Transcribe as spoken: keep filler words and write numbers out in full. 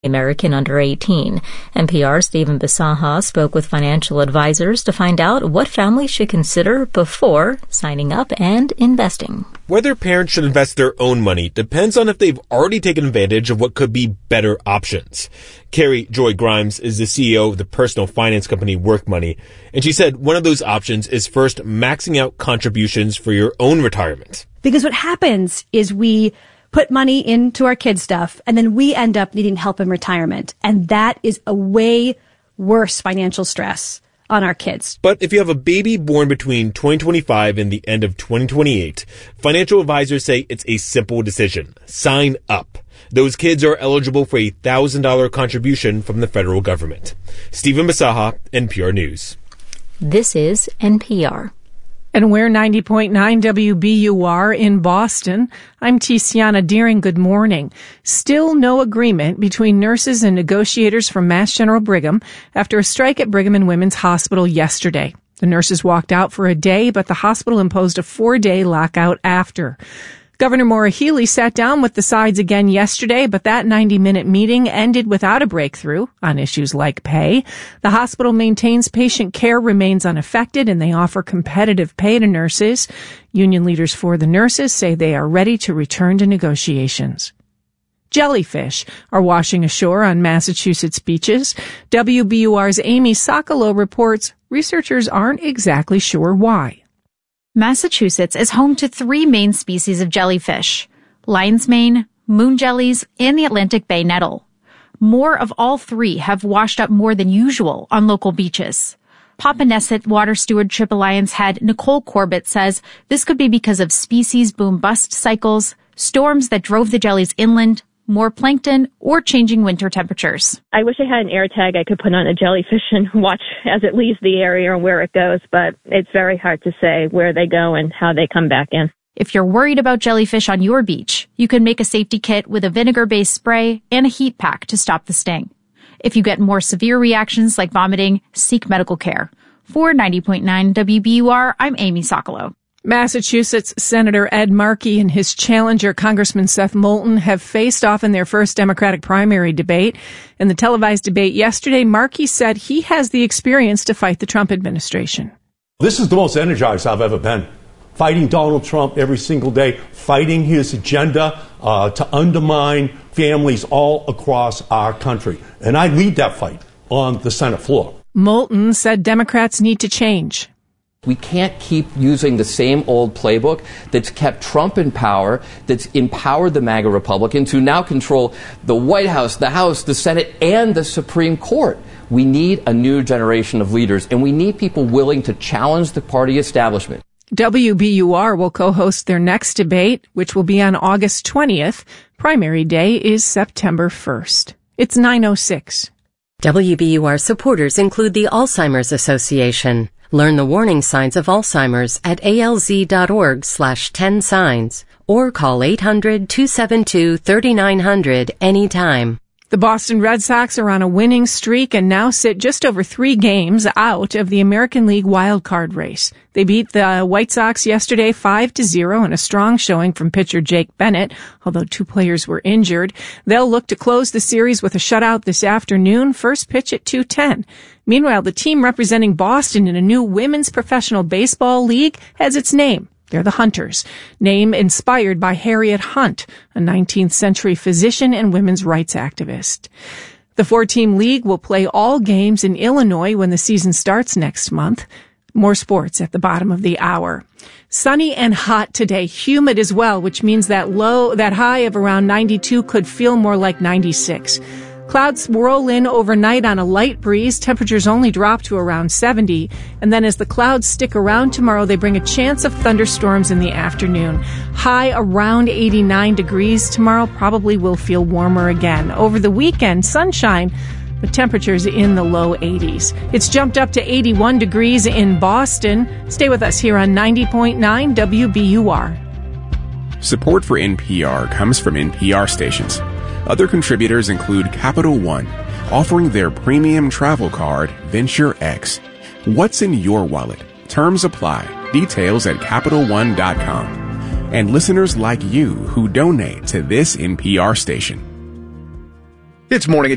American under eighteen. N P R's Stephen Bisaha spoke with financial advisors to find out what families should consider before signing up and investing. Whether parents should invest their own money depends on if they've already taken advantage of what could be better options. Carrie Joy Grimes is the C E O of the personal finance company Work Money, and she said one of those options is first maxing out contributions for your own retirement. Because what happens is we put money into our kids' stuff, and then we end up needing help in retirement. And that is a way worse financial stress on our kids. But if you have a baby born between twenty twenty-five and the end of twenty twenty-eight, financial advisors say it's a simple decision. Sign up. Those kids are eligible for a one thousand dollars contribution from the federal government. Stephen Bisaha, N P R News. This is N P R. And we're ninety point nine W B U R in Boston. I'm Tiziana Deering. Good morning. Still no agreement between nurses and negotiators from Mass General Brigham after a strike at Brigham and Women's Hospital yesterday. The nurses walked out for a day, but the hospital imposed a four-day lockout after. Governor Maura Healey sat down with the sides again yesterday, but that ninety-minute meeting ended without a breakthrough on issues like pay. The hospital maintains patient care remains unaffected, and they offer competitive pay to nurses. Union leaders for the nurses say they are ready to return to negotiations. Jellyfish are washing ashore on Massachusetts beaches. W B U R's Amy Sokolow reports researchers aren't exactly sure why. Massachusetts is home to three main species of jellyfish: lion's mane, moon jellies, and the Atlantic Bay nettle. More of all three have washed up more than usual on local beaches. Papaneset Water Steward Trip Alliance head Nicole Corbett says this could be because of species boom-bust cycles, storms that drove the jellies inland, more plankton, or changing winter temperatures. I wish I had an air tag I could put on a jellyfish and watch as it leaves the area and where it goes, but it's very hard to say where they go and how they come back in. If you're worried about jellyfish on your beach, you can make a safety kit with a vinegar-based spray and a heat pack to stop the sting. If you get more severe reactions like vomiting, seek medical care. For ninety point nine W B U R, I'm Amy Sokolow. Massachusetts Senator Ed Markey and his challenger, Congressman Seth Moulton, have faced off in their first Democratic primary debate. In the televised debate yesterday, Markey said he has the experience to fight the Trump administration. This is the most energized I've ever been. Fighting Donald Trump every single day, fighting his agenda uh, to undermine families all across our country. And I lead that fight on the Senate floor. Moulton said Democrats need to change. We can't keep using the same old playbook that's kept Trump in power, that's empowered the MAGA Republicans who now control the White House, the House, the Senate, and the Supreme Court. We need a new generation of leaders, and we need people willing to challenge the party establishment. W B U R will co-host their next debate, which will be on August twentieth. Primary day is September first. It's nine oh six. W B U R supporters include the Alzheimer's Association. Learn the warning signs of Alzheimer's at alz.org slash 10 signs or call eight hundred, two seven two, three nine zero zero anytime. The Boston Red Sox are on a winning streak and now sit just over three games out of the American League wildcard race. They beat the White Sox yesterday five to zero in a strong showing from pitcher Jake Bennett, although two players were injured. They'll look to close the series with a shutout this afternoon, first pitch at two ten. Meanwhile, the team representing Boston in a new women's professional baseball league has its name. They're the Hunters, name inspired by Harriet Hunt, a nineteenth century physician and women's rights activist. The four-team league will play all games in Illinois when the season starts next month. More sports at the bottom of the hour. Sunny and hot today, humid as well, which means that low, that high of around ninety-two could feel more like ninety-six. Clouds roll in overnight on a light breeze. Temperatures only drop to around seventy. And then as the clouds stick around tomorrow, they bring a chance of thunderstorms in the afternoon. High around eighty-nine degrees tomorrow. Probably will feel warmer again. Over the weekend, sunshine, but temperatures in the low eighties. It's jumped up to eighty-one degrees in Boston. Stay with us here on ninety point nine W B U R. Support for N P R comes from N P R stations. Other contributors include Capital One, offering their premium travel card, Venture X. What's in your wallet? Terms apply. Details at Capital One dot com. And listeners like you who donate to this N P R station. It's Morning